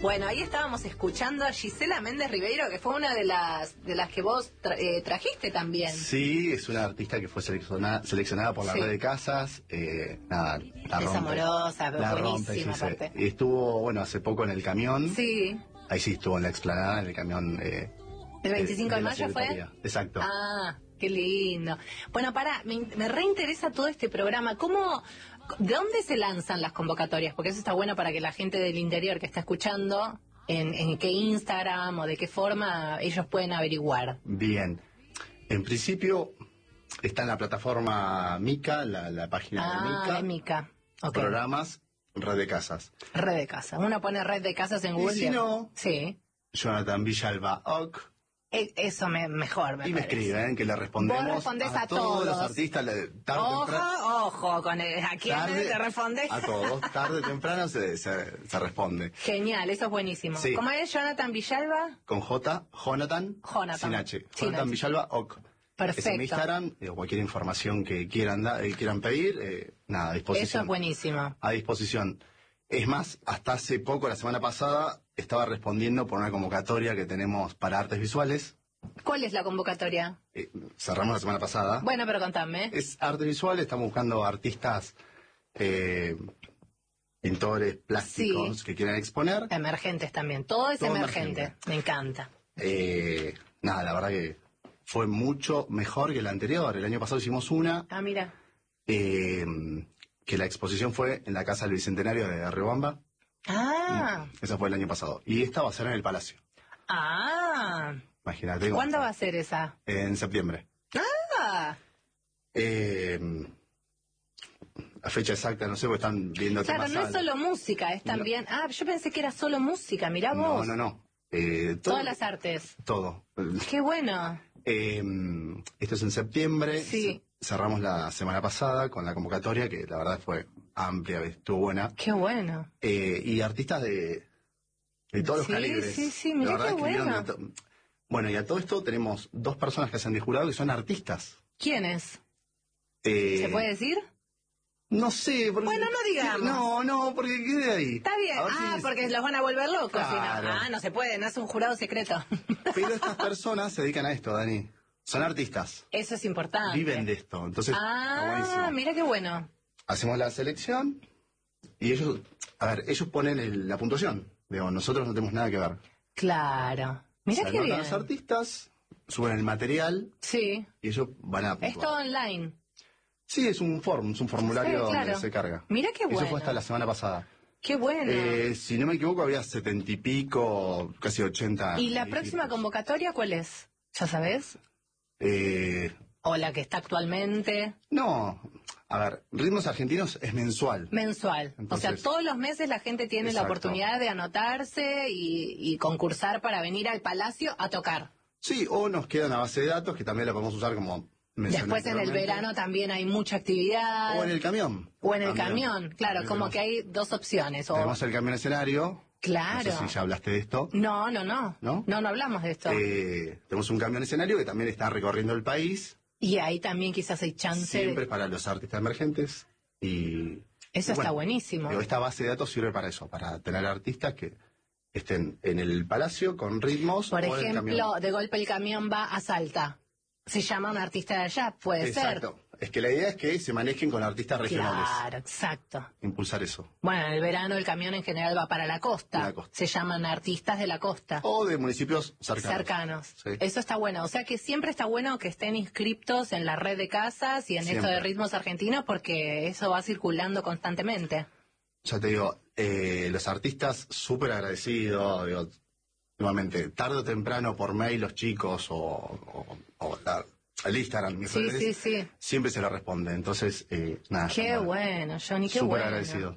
Bueno, ahí estábamos escuchando a Gisela Méndez Ribeiro, que fue una de las que vos trajiste también. Sí, es una artista que fue seleccionada por la red de casas. Nada, la es rompe. Amorosa, La buenísima rompe, sí, aparte. y estuvo, bueno, hace poco en el camión. Sí. Ahí sí estuvo en la explanada, en el camión. ¿El 25 de mayo fue? Exacto. Ah, qué lindo. Bueno, me reinteresa todo este programa. ¿De dónde se lanzan las convocatorias? Porque eso está bueno para que la gente del interior que está escuchando, en qué Instagram o de qué forma ellos pueden averiguar. Bien. En principio está en la plataforma Mica, la página de Mica. Okay. Programas, red de casas. Red de casas. Uno pone red de casas en Google. Y si no, sí. Jonathan Villalba Oc. Eso mejor me Y me escriben, que le respondemos. Vos respondés a todos los artistas. Ojo, ¿a quién le respondes? A todos, tarde o temprano se responde. Genial, eso es buenísimo. Sí. ¿Cómo es Jonathan Villalba? Con Jonathan, sin H. Jonathan Villalba Oc. Perfecto. Es en Instagram, cualquier información que quieran pedir, nada, a disposición. Eso es buenísimo. A disposición. Es más, hasta hace poco, la semana pasada, estaba respondiendo por una convocatoria que tenemos para artes visuales. ¿Cuál es la convocatoria? Cerramos la semana pasada. Bueno, pero contame. Es artes visuales, estamos buscando artistas, pintores, plásticos que quieran exponer. Emergentes también, todo es emergente. Me encanta. Nada, la verdad que fue mucho mejor que la anterior. El año pasado hicimos una. Ah, mira. Que la exposición fue en la Casa del Bicentenario de Riobamba. Ah. Esa fue el año pasado. Y esta va a ser en el Palacio. Ah. Imagínate. ¿Cuándo va a ser esa? En septiembre. Ah. La fecha exacta, no sé, porque están viendo temas. Claro, no es solo música, es también... Ah, yo pensé que era solo música, mirá vos. No. Todas las artes. Todo. Qué bueno. Esto es en septiembre. Sí. Cerramos la semana pasada con la convocatoria, que la verdad fue amplia, estuvo buena. Qué bueno. Y artistas de todos los calibres. Sí, mirá qué bueno. Bueno, y a todo esto tenemos 2 personas que se han jurado que son artistas. ¿Quiénes? ¿Se puede decir? No sé. Bueno, no digamos. No, porque quede ahí. Está bien. Porque los van a volver locos. Claro. Si no. No se puede, no es un jurado secreto. Pero estas personas se dedican a esto, Dani. Son artistas. Eso es importante. Viven de esto. Entonces, mira qué bueno. Hacemos la selección y ellos ponen la puntuación. Digo, nosotros no tenemos nada que ver. Claro. Mira qué bien. Los artistas, suben el material. Sí. Y ellos van a puntuar. Es todo online. Sí, es un formulario donde se carga. Mira qué bueno. Eso fue hasta la semana pasada. Qué bueno. Si no me equivoco, había 70 y pico, casi 80. ¿Y la próxima convocatoria cuál es? ¿Ya sabes? ¿O la que está actualmente? No, a ver, Ritmos Argentinos es mensual. Mensual. Entonces, o sea, todos los meses la gente tiene la oportunidad de anotarse y concursar para venir al Palacio a tocar. Sí, o nos queda una base de datos que también la podemos usar como... Después en el verano también hay mucha actividad. O en el camión. O en el camión, claro, como que hay 2 opciones. Tenemos el camión escenario. Claro. No sé si ya hablaste de esto. No. No hablamos de esto. Tenemos un camión escenario que también está recorriendo el país. Y ahí también quizás hay chance. Siempre para los artistas emergentes. Eso está buenísimo. Pero esta base de datos sirve para eso, para tener artistas que estén en el Palacio con ritmos. Por ejemplo, de golpe el camión va a Salta. Se llama un artista de allá, puede ser. Exacto. Es que la idea es que se manejen con artistas regionales. Claro, exacto. Impulsar eso. Bueno, en el verano el camión en general va para la costa. Se llaman artistas de la costa. O de municipios cercanos. Sí. Eso está bueno. O sea que siempre está bueno que estén inscriptos en la red de casas y en esto de Ritmos Argentinos porque eso va circulando constantemente. Ya te digo, los artistas súper agradecidos, digo, nuevamente, tarde o temprano por mail los chicos o el Instagram, mis redes, siempre se lo responde. Entonces, nada. Qué bueno, Johnny, qué bueno. Súper agradecido.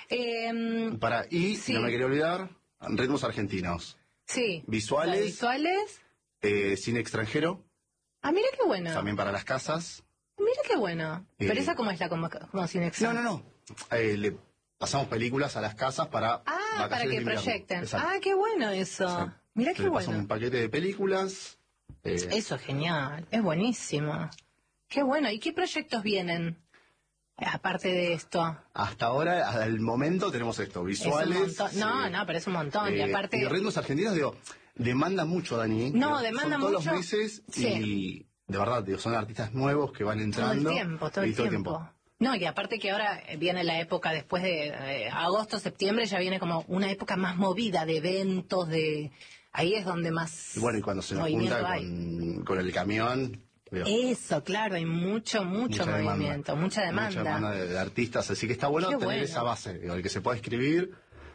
No me quería olvidar, Ritmos Argentinos. Sí. Visuales. ¿Visuales? Cine extranjero. Ah, mira qué bueno. También para las casas. Mira qué bueno. Pero esa cómo es como cine extranjero. No. Le pasamos películas a las casas para para que proyecten. Exacto. Ah, qué bueno eso. Exacto. Mira qué bueno. Pasamos un paquete de películas. Eso es genial, es buenísimo. Qué bueno. ¿Y qué proyectos vienen? Aparte de esto. Hasta ahora, al momento, tenemos esto, visuales. No, pero es un montón. Y aparte. Y ritmos argentinos, digo, demanda mucho, Dani. No, demanda mucho. Son todos los meses y de verdad, digo, son artistas nuevos que van entrando. Todo el tiempo. No, y aparte que ahora viene la época después de agosto, septiembre, ya viene como una época más movida de eventos, ahí es donde más. Y bueno, y cuando se nos junta con el camión. Eso, claro, hay mucho movimiento, mucha demanda. Mucha demanda de artistas, así que está bueno tener esa base, digo, el que se pueda escribir.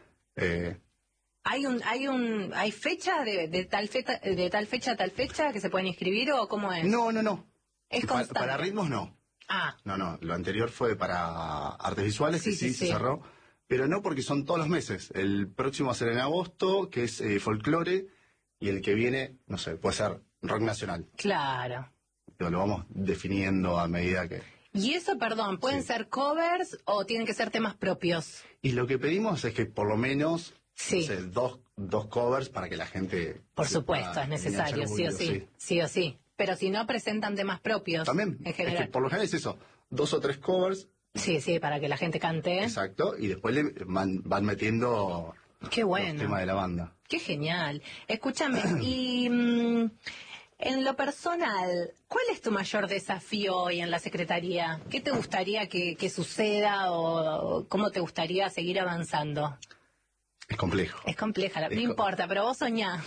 ¿Hay fecha de tal fecha a tal fecha que se pueden inscribir o cómo es? No. Es constante. Para ritmos no. No, lo anterior fue para artes visuales, que sí se cerró, pero no porque son todos los meses. El próximo va a ser en agosto, que es folclore, y el que viene, no sé, puede ser rock nacional. Claro. Lo vamos definiendo a medida que... Y eso, perdón, ¿pueden ser covers o tienen que ser temas propios? Y lo que pedimos es que por lo menos no sé, dos covers para que la gente... Por supuesto, es necesario, sí o sí. Pero si no, presentan temas propios. También, en general. es que por lo general es eso, 2 o 3 covers. Sí, para que la gente cante. Exacto, y después le van metiendo Qué bueno. los temas de la banda. Qué genial. Escúchame, y en lo personal, ¿cuál es tu mayor desafío hoy en la Secretaría? ¿Qué te gustaría que suceda o cómo te gustaría seguir avanzando? Es complejo. Es compleja, no importa, pero vos soñá.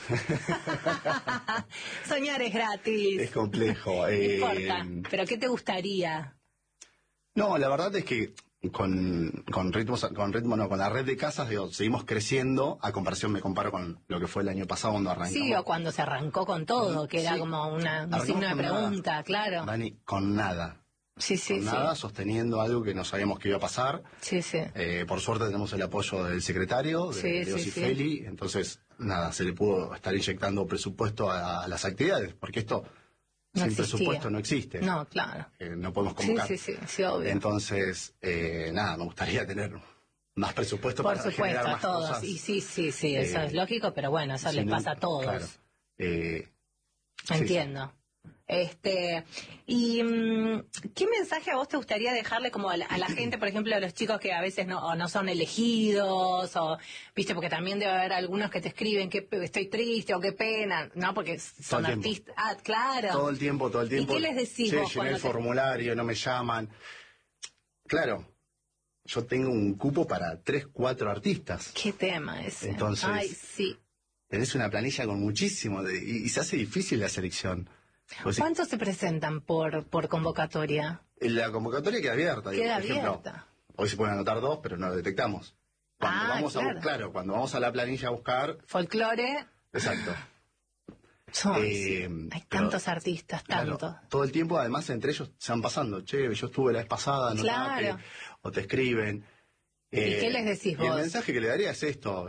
Soñar es gratis. Es complejo. No importa, pero ¿qué te gustaría? No, la verdad es que con la red de casas, digo, seguimos creciendo. A comparación, me comparo con lo que fue el año pasado cuando arrancamos. Sí, o cuando se arrancó con todo, que era como un signo de pregunta, nada. claro. Dani, con nada. Sí. Nada, sosteniendo algo que no sabíamos que iba a pasar. Sí. Por suerte tenemos el apoyo del secretario, de Osifeli, entonces, nada, se le pudo estar inyectando presupuesto a las actividades, porque esto sin presupuesto no existe. No, claro. No podemos convocar. Sí, obvio. Entonces, nada, me gustaría tener más presupuesto para generar más todos. cosas. Y sí, eso es lógico, pero bueno, eso les pasa a todos. Claro. Entiendo. ¿Y qué mensaje a vos te gustaría dejarle como a la gente, por ejemplo, a los chicos que a veces no son elegidos, o viste, porque también debe haber algunos que te escriben que estoy triste o qué pena, no, porque son artistas. Claro. Todo el tiempo. ¿Y qué les decís vos? Llené el formulario, no me llaman. Claro, yo tengo un cupo para 3, 4 artistas. ¿Qué tema ese? Entonces, ay, sí. Tenés una planilla con muchísimo y se hace difícil la selección. ¿Cuántos se presentan por convocatoria? La convocatoria queda abierta. Queda por ejemplo, abierta. Hoy se pueden anotar 2, pero no lo detectamos. Cuando vamos a la planilla a buscar... Folclore. Exacto. Hay tantos artistas, tantos. Claro, todo el tiempo, además, entre ellos se van pasando. Che, yo estuve la vez pasada, claro. O te escriben. ¿Y qué les decís vos? El mensaje que le daría es esto.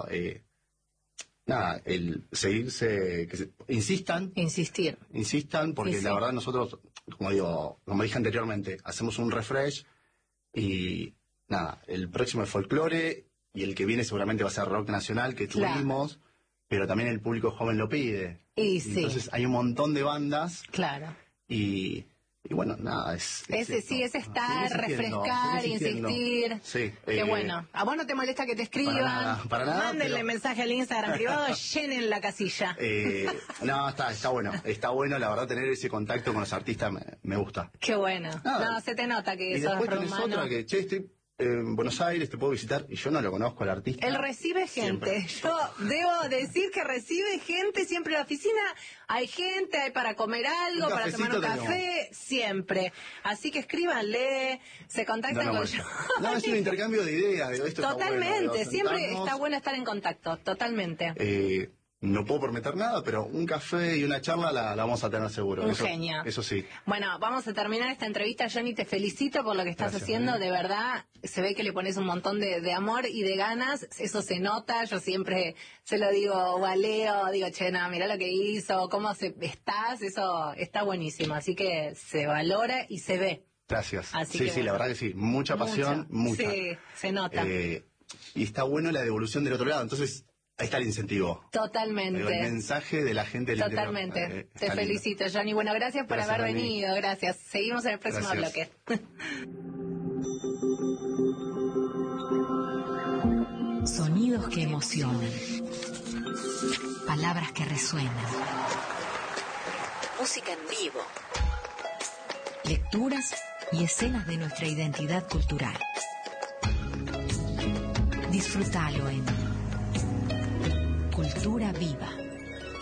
Nada, el seguirse, insistan, porque la verdad nosotros, como dije anteriormente, hacemos un refresh y nada, el próximo es folclore y el que viene seguramente va a ser rock nacional que tuvimos, pero también el público joven lo pide. Entonces hay un montón de bandas. Claro. Y bueno, nada, es estar, refrescar, insistir. Sí. Qué bueno. ¿A vos no te molesta que te escriban? Para nada. Mándenle mensaje al Instagram privado, llenen la casilla. No, está bueno. Está bueno, la verdad, tener ese contacto con los artistas me gusta. Qué bueno. No, se te nota que sos después rumano. Tenés otra que, estoy en Buenos Aires, te puedo visitar, y yo no lo conozco al artista. Él recibe gente. Siempre. Yo debo decir que recibe gente siempre en la oficina. Hay gente, hay para comer algo, para tomar un café, siempre. Así que escríbanle, se contactan con yo. No, es un intercambio de ideas. Totalmente, siempre está bueno estar en contacto, totalmente. No puedo prometer nada, pero un café y una charla la vamos a tener seguro. Un genio. Eso sí. Bueno, vamos a terminar esta entrevista. Johnny, te felicito por lo que estás haciendo. De verdad, se ve que le pones un montón de amor y de ganas. Eso se nota. Yo siempre se lo digo o a Leo. Digo, che, no, mirá lo que hizo, cómo estás. Eso está buenísimo. Así que se valora y se ve. Gracias. Así sí, la verdad que sí. Mucha pasión, mucha. Sí, se nota. Y está bueno la devolución del otro lado. Entonces... ahí está el incentivo. Totalmente. El mensaje de la gente del interior. Totalmente. Te felicito, Johnny. Bueno, gracias por haber venido. Gracias. Seguimos en el próximo bloque. Sonidos que emocionan. Palabras que resuenan. Música en vivo. Lecturas y escenas de nuestra identidad cultural. Disfrútalo en Cultura Viva.